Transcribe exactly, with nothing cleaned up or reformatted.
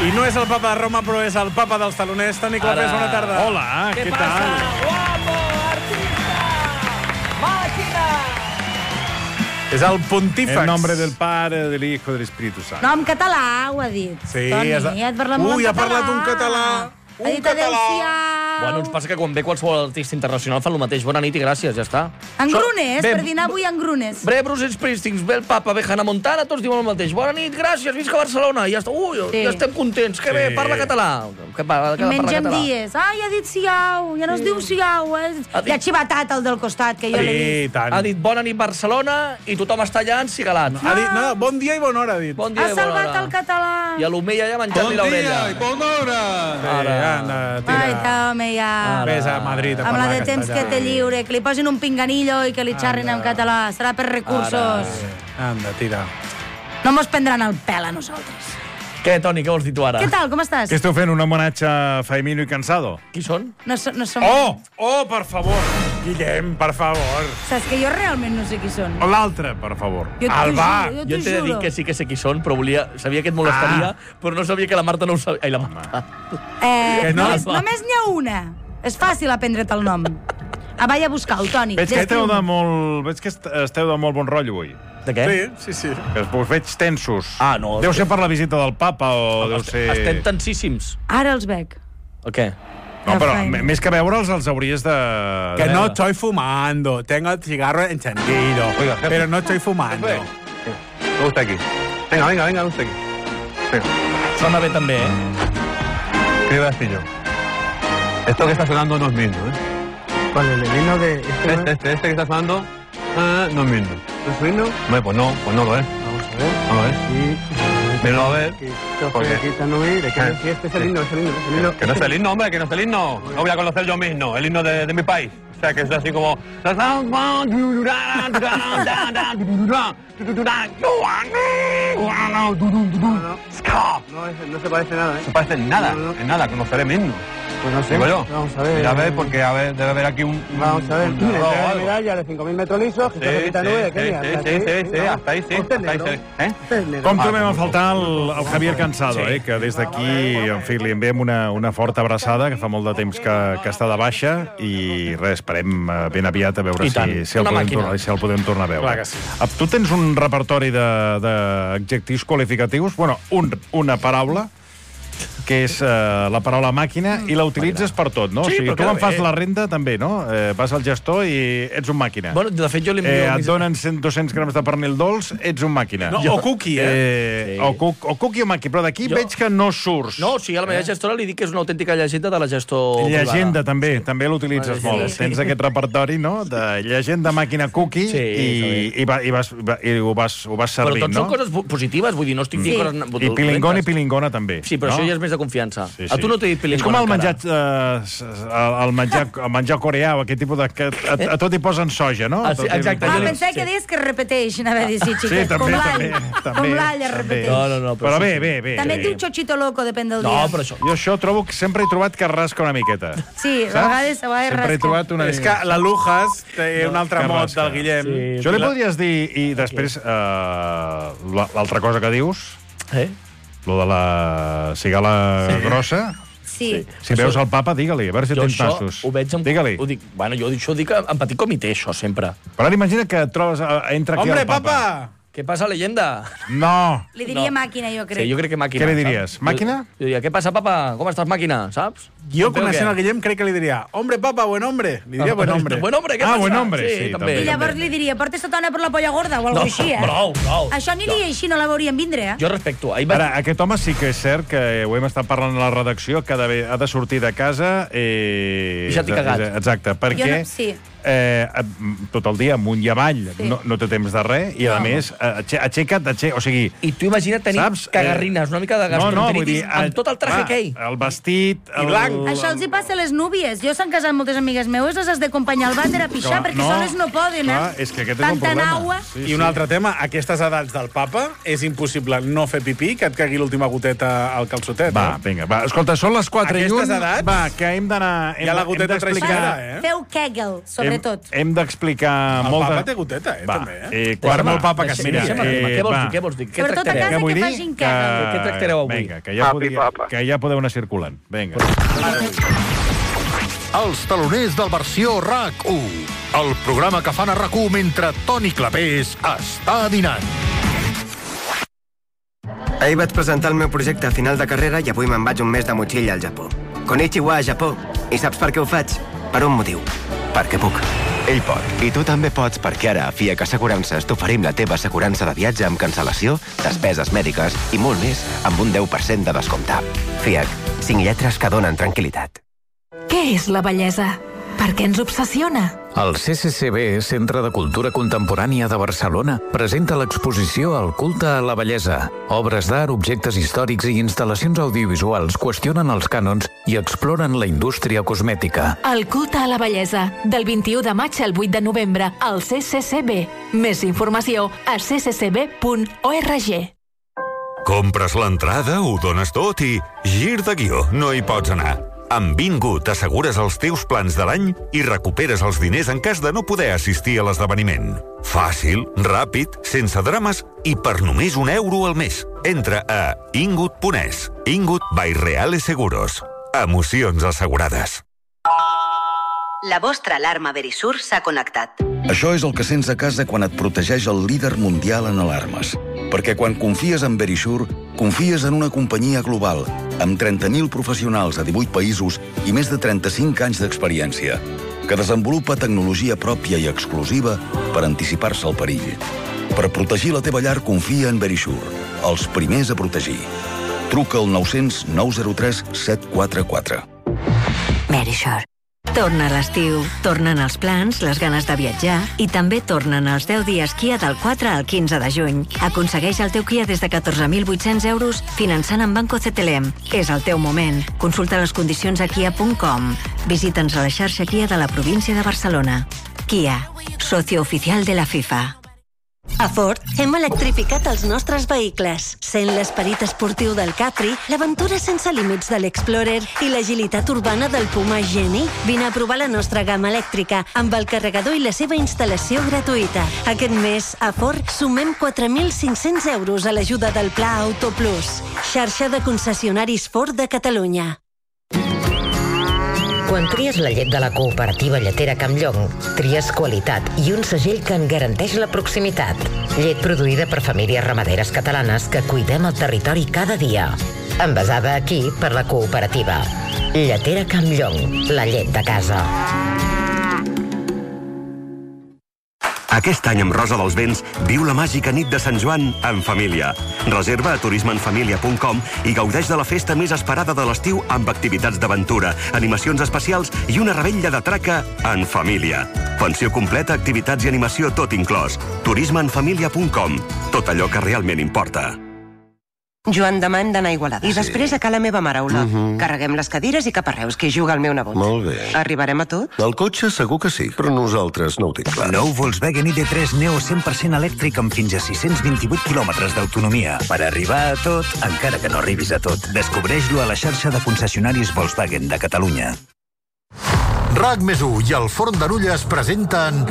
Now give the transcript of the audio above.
I no és el papa de Roma, però és el papa dels taloners. Toni Clapés, bona tarda. Hola, què, què tal? Guapo, artista, màquina. És el pontífex. En nombre del Pare, del Hijo, del Espíritu Santo. No, en català ho ha dit. Sí, Toni, has de... et parla molt Ui, en ha parlat un català. Ha dit adéu-siau. Bueno, ens passa que quan ve qualsevol artista internacional fa el mateix. Bona nit i gràcies, ja està. Engrunes, Bé, per dinar avui engrunes. Bre, Bruce Springsteen, ve el papa, ve Hannah Montana, tots diuen el mateix. Bona nit, gràcies, visca Barcelona. I ja està. Ui, Sí. ja estem contents. Que bé, Sí. parla català. Que parla, que parla Mengem català. dies. Ai, ha dit siau, ja no es diu siau. Eh? Ha dit- Ja ha xivatat el del costat, que jo l'he Sí, vist. tant. Ha dit bona nit Barcelona i tothom està allà encigalat. Ha dit, no, bon dia i bona hora, ha dit. Bon dia Ha i bona salvat hora. el català. I a l'Omella ja menjant-li l'orella. bona hora! Sí, Ara. anda, Ai, tira. home, ja. Vés a Madrid a Amb la parlar de temps que té lliure, que li posin un pinganillo i que li xarrin en català. Serà per recursos. Ara. Anda, tira. No mos prendran el pèl a nosaltres. Què, Toni, què vols dir tu ara? Què tal, com estàs? Què esteu fent, un homenatge a Faimino i Cansado? Qui són? No, so, no som... Oh, oh, per favor. Guillem, per favor. Saps que jo realment no sé qui són. O l'altre, per favor. Jo t'ho Alba. juro, jo Jo t'ho t'he de dir juro. que sí que sé qui són, però volia... sabia que et molestaria, Ah. però no sabia que la Marta no ho sabia. Ai, la Marta. Eh, Que no? només només n'hi ha una. És fàcil aprendre't el nom. Ah, vaig a buscar-ho, Toni. Veig que esteu de Descriu-me. molt... Veig que est- esteu de molt bon rotllo avui. De què? Sí, sí, sí. Que us veig tensos. Ah, no, Deu és ser per la visita del papa o deu Estem, ser... estem tensíssims. Ara els veig. O què? No, però Faimino. m- més que veure'ls els hauries de... Que de- no estoy fumando. Tengo el cigarro encendido. Oiga, jefe. Pero no estoy fumando. Jefe. Me gusta aquí. Venga, venga, venga, usted aquí. Venga, Sona bé també, eh? escribe así yo. Esto que está sonando no es mismo, ¿eh? ¿Cuál es el himno de este? Este, este, este que está sonando ah, no es mismo. ¿No es su himno? Hombre, pues no, pues no lo es. Vamos a ver. No lo es. Sí. Venlo a ver. Aquí, ¿Por qué? aquí está, no me- ¿de qué? Ah, Sí, este es el sí. himno, es el himno, es el himno. Que no es el himno, hombre, que no es el himno. No voy a conocer yo mismo, el himno de, de mi país. O sea, que es así como... Ska. No, es- no se parece nada, ¿eh? No parece en nada, No, no. en nada, conoceré mismo. Pues no sé. Digo yo. Vamos a ver. Mira, a ver, porque a ver, debe haber aquí un... un- Vamos a ver. un Le error o trae la algo. medalla de cinco mil metros lisos, que Sí, se sí, quita nube de sí, Kenia. sí, Hasta sí, aquí, sí, sí, vamos. hasta ahí sí, Usted hasta ahí negro. sí. ¿Eh? Usted negro. Com Ah, trobem a com- faltar el, el Javier Cansado, eh? Que des d'aquí, en fi, li enviem una, una forta abraçada, que fa molt de temps que, que està de baixa, i res, esperem eh, ben aviat a veure I si, tant. si, el Una podem màquina. tornar, si el podem tornar a veure. Clar que sí. Ah, tu tens un repertori d'adjectius qualificatius, bueno, un, una paraula, que és uh, la paraula màquina, i la utilitzes per tot, no? Sí, o sigui, però tu queda quan fas bé. la renda, també, no? Eh, vas al gestor i ets un màquina. Bueno, de fet, jo li Eh, envio... et donen cent dos-cents grams de pernil dolç, ets un màquina. No, o cookie, eh? Eh, Sí. o, cuc, o cookie o maqui, però d'aquí Jo- veig que no surts. No, o sigui, a la meva gestora li dic que és una autèntica llegenda de la gestor Llegenda, privada. també, també l'utilitzes Sí, molt. sí. Tens aquest repertori, no?, de llegenda, màquina, cookie, Sí, i, i, va, i, vas, va, i ho, vas, ho vas Però servint, tots no? són coses po- positives, vull dir, no estic dient Sí. coses... I pilingona i dolentes. pilingona, també. Sí, però no? això ja és més de confiança. Sí, A tu no t'he dit És pilingona com el menjar, encara. eh, s- el, el menjar, el menjar coreà, o aquest tipus de... Que a, a tot hi posen soja, no? Ah, sí, Tot hi- exacte, Ah, jo li- pensava sí. que deies que es repeteix, anava a dir, sí, Sí, xiquet. també, com l'all. també, també. Com l'all es també. repeteix. No, no, no. Però sí, bé, sí. bé, bé. També et bé. diu xochito loco, depèn del No, dia. però això... Jo això trobo que sempre he trobat que rasca una miqueta. Sí, a Saps? vegades, a vegades Sempre he rasca. trobat una És que la Lujas té un altre que mot rasca. del Guillem. Sí. Jo li podries dir, i després, eh, la- l'altra cosa que dius, Eh? lo de la cigala Sí. grossa, Sí. si veus el papa, digue-li, a veure si Jo tens això nassos. ho veig amb... Digue-li. Ho dic, bueno, jo això ho dic en petit comitè, això, sempre. Però ara imagina que et trobes, eh, entra aquí Hombre, el papa. papa! Què passa, leyenda? No. Li diria No. màquina, jo crec. Sí, jo crec que màquina. Què li diries? saps? Màquina? Jo, jo diria, què passa, papa? Com estàs, màquina? Saps? Jo, Entén o coneixent què? el Guillem, crec que li diria hombre, papa, buen hombre. Li diria buen hombre. Buen hombre, què Ah, passa? buen hombre, sí, també. també. I llavors li diria, portes sotana per la polla gorda o alguna cosa així, eh? Prou, prou. Això aniria així, no la veuríem vindre, eh? Jo respecto. Ahir vaig... Ara, aquest home sí que és cert que ho hem estat parlant a la redacció, que ha de, ha de sortir de casa... Eh, I ja t'hi cagat. Exacte, perquè... Jo no- sí. Eh, tot el dia amunt i avall, Sí. no, no té temps de res, i a No. més, eh, aixe- aixeca't, aixeca't, o sigui... I tu imagina't tenir Saps? cagarrines, una mica de No, no, vull gastroenteritis, dir... amb tot el traje va, aquell. El vestit... El, blanc. Això els hi passa a les núvies. Jo s'han casat moltes amigues meues, les has d'acompanyar al vàter a pixar, Clar, perquè no, soles no poden, eh? clar, és que aquest és el Tanta problema. naua. Sí, I un altre tema, a aquestes edats del papa és impossible no fer pipí, que et caigui l'última goteta al calçotet. Va, eh? vinga, va. Escolta, són les quatre i Aquestes un. edats? Va, que hem d'anar... Hi ha la goteta d'explicar- traicionera, eh? Feu Kegel sobre sobretot. Hem d'explicar El molt papa de... té goteta, eh, Va, també. Eh? eh, Per quan- molt papa que Sí, sigui. sí, eh, Què vols va. dir? Què vols dir? Què Sobretot a tractareu? casa Què vull que dir? facin caga. Què tractareu avui? Vinga, que ja, Papi, podia, papa. que ja podeu anar circulant. Vinga. Els taloners del versió R A C u. El programa que fan a R A C u mentre Toni Clapés està dinant. Ahir vaig presentar el meu projecte a final de carrera i avui me'n vaig un mes de motxilla al Japó. Konnichiwa, Japó. I saps per què ho faig? Per un motiu. Perquè puc. Ell pot. I tu també pots, perquè ara a F I A C Assegurances t'oferim la teva assegurança de viatge amb cancel·lació, despeses mèdiques i molt més amb un deu per cent de descompte. F I A C. Cinc lletres que donen tranquil·litat. Què és la bellesa? Per què ens obsessiona? El C C C B, Centre de Cultura Contemporània de Barcelona, presenta l'exposició El culte a la bellesa. Obres d'art, objectes històrics i instal·lacions audiovisuals qüestionen els cànons i exploren la indústria cosmètica. El culte a la bellesa, del vint-i-u de maig al vuit de novembre, al C C C B. Més informació a c c c b punt org. Compres l'entrada, ho dones tot i... gir de guió, no hi pots anar. Amb Bingo t'assegures els teus plans de l'any i recuperes els diners en cas de no poder assistir a l'esdeveniment. Fàcil, ràpid, sense drames i per només un euro al mes. Entra a ingut punt es. Ingut by Reales Seguros. Emocions assegurades. La vostra alarma Verisur s'ha connectat. Això és el que sents a casa quan et protegeix el líder mundial en alarmes. Perquè quan confies en Verisur, confies en una companyia global, amb trenta mil professionals a divuit països i més de trenta-cinc anys d'experiència, que desenvolupa tecnologia pròpia i exclusiva per anticipar-se al perill. Per protegir la teva llar, confia en Verisur, els primers a protegir. Truca al nou cents nou zero tres set quatre quatre. Verisur. Torna l'estiu, tornen els plans, les ganes de viatjar i també tornen els deu dies Kia del quatre al quinze de juny. Aconsegueix el teu Kia des de catorze mil vuit-cents euros finançant amb Banco C T L M. És el teu moment. Consulta les condicions a kia punt com. Visita'ns a la xarxa Kia de la província de Barcelona. Kia, socio oficial de la FIFA. A Ford hem electrificat els nostres vehicles, sent l'esperit esportiu del Capri, l'aventura sense límits de l'Explorer i l'agilitat urbana del Puma Geni. Vine a provar la nostra gamma elèctrica amb el carregador i la seva instal·lació gratuïta. Aquest mes, a Ford, sumem quatre mil cinc-cents euros a l'ajuda del Pla Auto Plus, xarxa de concessionaris Ford de Catalunya. Quan tries la llet de la cooperativa lletera Campllong, tries qualitat i un segell que en garanteix la proximitat. Llet produïda per famílies ramaderes catalanes que cuidem el territori cada dia. Envasada aquí per la cooperativa. Lletera Campllong, la llet de casa. Aquest any amb Rosa dels Vents viu la màgica nit de Sant Joan en família. Reserva a turisme en família punt com i gaudeix de la festa més esperada de l'estiu amb activitats d'aventura, animacions especials i una revetlla de traca en família. Pensió completa, activitats i animació tot inclòs. turisme en família punt com. Tot allò que realment importa. Joan, demà hem d'anar a Igualada. I després a Ca la meva mare, Ola. Mhm. Carreguem les cadires i cap a Reus, que hi juga el meu nebot. Molt bé. Arribarem a tot? El cotxe segur que sí, però nosaltres no ho tinc clar. Nou Volkswagen I D tres Neo cent per cent elèctric amb fins a sis-cents vint-i-vuit quilòmetres d'autonomia. Per arribar a tot, encara que no arribis a tot. Descobreix-lo a la xarxa de concessionaris Volkswagen de Catalunya. R A C més u i el Forn de Nulles presenten